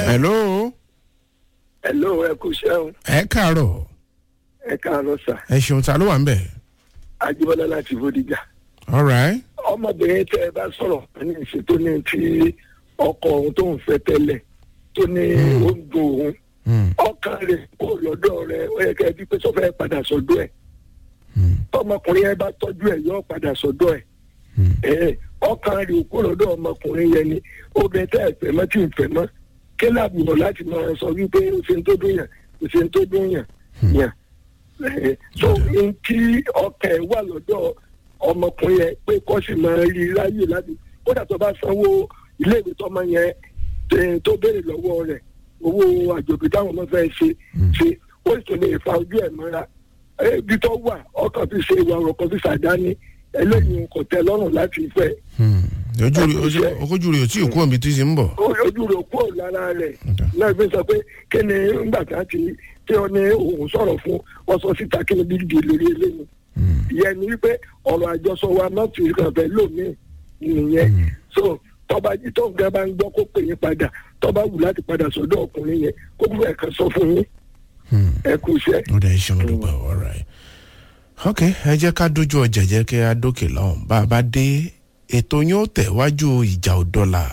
hello. hello ẹ kú ṣeun. ẹ káàárọ̀. ẹ káàárọ̀ sà. ẹ ṣeun ta ló wà ń bẹ̀. Ajíbọ́lá láti Bódìjà. all right. ọmọbìnrin tẹ ẹ bá sọ̀rọ̀ ní ìṣe tó ní ti ọkọ òun tó ń fẹ́ tẹ́lẹ̀ tó ní ó ń dùn òun ọkàn rẹ̀ kó lọ́dọ̀ rẹ̀ ó yẹ kẹ́ ẹ bí pé sọ́fẹ́ padà sọ́dọ̀ ẹ̀ tọmọkùnrin yẹn bá tọ́jú ẹ̀ yọ padà sọ́dọ̀ ẹ̀ ọkàn rẹ̀ kó lọ́dọ̀ ọmọkùnrin yẹn ni obìnrin tẹ́ ẹ fẹ́ mọ́ tí ń fẹ́ mọ́ kí láàbùrọ̀ láti máa sọ wípé ó ṣe ń tó dún yàn ó ṣe ń tó dún yàn yàn so n kí ọkàn ẹ̀ wà lọ́dọ̀ ọmọkùnrin yẹn pé kó sì máa rí ráyè láti kódà tó bá sanwó iléèwé tọmọ yẹn tó béèrè lọ́wọ́ rẹ̀ owó àjòbí táwọn ọmọ fẹ́ ṣe ó sì lè fa ojú ẹ̀ mọ́ra ibi tó wà ọkàn fi ṣe ìwà ọ̀rọ̀ kan fi ṣàdání ẹlẹ́yìn kò tẹ́ lọ́rùn láti fẹ́. ojú rẹ̀ ò tí ì kú omi tí ti ń bọ̀. ojú rẹ̀ kú lára rẹ̀ náà fi sọ pé kí ni ńgbà tí ó ní òun sọ̀rọ̀ fún ọ sọ síta kí ni bí di lórí eléyìí. ìyẹn ni wípé ọ̀rọ̀ àjọsọ wa náà ti kàn fẹ́ lónìí nìyẹn so tọba jí tó ń gbẹ bá ń gbọ́ kó pè yín padà tọba wù láti padà sọ́dọ̀ ọkùnrin yẹn kó fún ẹ̀ka sọ fún yín ẹ kú iṣẹ́. ó dẹ̀ ṣe ń dùgbà ọ̀rọ̀ ẹ̀. ok ẹ jẹ́ ká dójú ọjà jẹ́ kí a dókè lọ́hùn bá a bá dé ètò yóò tẹ̀wájú ìjà òdọ́là.